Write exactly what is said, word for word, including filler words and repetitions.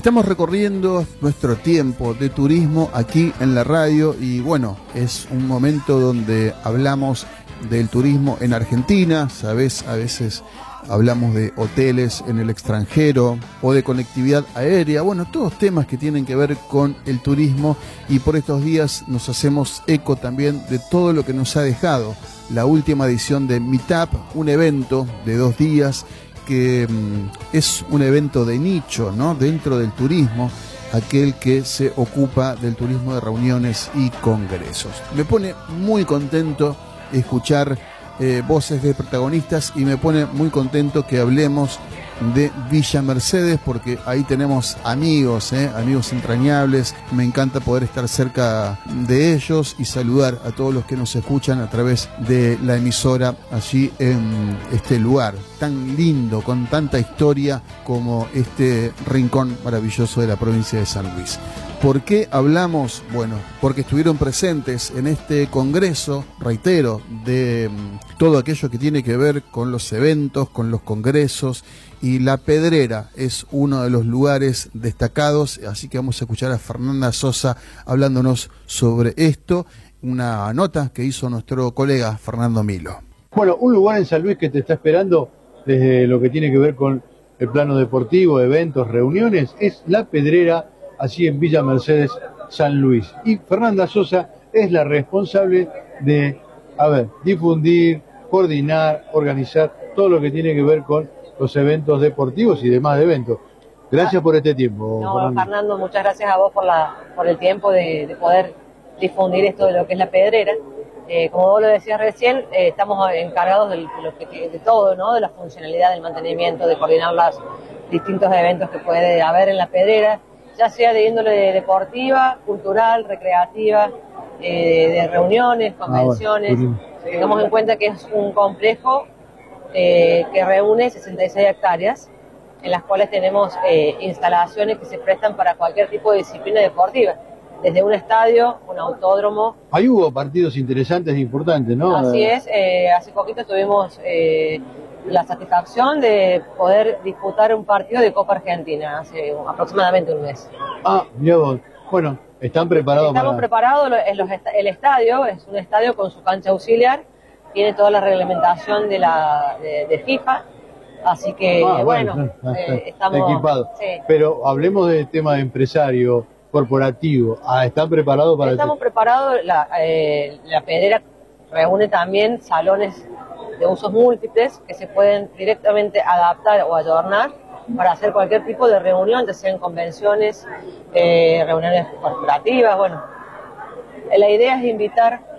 Estamos recorriendo nuestro tiempo de turismo aquí en la radio y bueno, es un momento donde hablamos del turismo en Argentina, sabes, a veces hablamos de hoteles en el extranjero o de conectividad aérea, bueno, todos temas que tienen que ver con el turismo, y por estos días nos hacemos eco también de todo lo que nos ha dejado la última edición de Meetup, un evento de dos días que mmm, es un evento de nicho, ¿no?, dentro del turismo, aquel que se ocupa del turismo de reuniones y congresos. Me pone muy contento escuchar eh, voces de protagonistas y me pone muy contento que hablemos de Villa Mercedes, porque ahí tenemos amigos, eh, amigos entrañables. Me encanta poder estar cerca de ellos y saludar a todos los que nos escuchan a través de la emisora allí en este lugar tan lindo, con tanta historia como este rincón maravilloso de la provincia de San Luis. ¿Por qué hablamos? Bueno, porque estuvieron presentes en este congreso, reitero, de um, todo aquello que tiene que ver con los eventos, con los congresos, y La Pedrera es uno de los lugares destacados, así que vamos a escuchar a Fernanda Sosa hablándonos sobre esto, una nota que hizo nuestro colega Fernando Milo. Bueno, un lugar en San Luis que te está esperando desde lo que tiene que ver con el plano deportivo, eventos, reuniones, es La Pedrera, así en Villa Mercedes, San Luis. Y Fernanda Sosa es la responsable de, a ver, difundir, coordinar, organizar todo lo que tiene que ver con los eventos deportivos y demás eventos. Gracias por este tiempo. No, Fernando. Fernando, muchas gracias a vos por, la, por el tiempo de, de poder difundir esto de lo que es La Pedrera. Eh, como vos lo decías recién, eh, estamos encargados de, lo que, de todo, ¿no?, de la funcionalidad, del mantenimiento, de coordinar los distintos eventos que puede haber en La Pedrera, ya sea de índole deportiva, cultural, recreativa, eh, de reuniones, convenciones. Ah, bueno. Tengamos en cuenta que es un complejo eh, que reúne sesenta y seis hectáreas, en las cuales tenemos eh, instalaciones que se prestan para cualquier tipo de disciplina deportiva, desde un estadio, un autódromo. Ahí hubo partidos interesantes e importantes, ¿no? Así es, eh, hace poquito tuvimos eh, la satisfacción de poder disputar un partido de Copa Argentina, hace aproximadamente un mes. Ah, mira vos. Bueno, ¿están preparados? Estamos para... preparados, el estadio es un estadio con su cancha auxiliar, tiene toda la reglamentación de la de, de FIFA, así que ah, bueno, bueno no, eh, estamos equipados. Sí. Pero hablemos del tema de empresario, corporativo. Ah, ¿están preparados para...? Estamos el... preparados, la, eh, la Pedrera reúne también salones de usos múltiples que se pueden directamente adaptar o adornar para hacer cualquier tipo de reunión, ya sean convenciones, eh, reuniones corporativas. Bueno, la idea es invitar